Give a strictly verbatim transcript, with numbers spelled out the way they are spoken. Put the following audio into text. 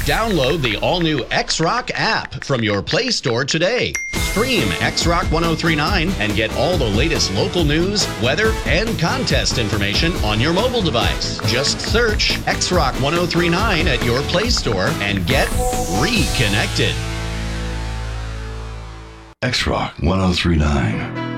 Download the all-new X-Rock app from your Play Store today. Stream X-Rock ten thirty-nine and get all the latest local news, weather, and contest information on your mobile device. Just search X-Rock ten thirty-nine at your Play Store and get reconnected. X-Rock ten thirty-nine.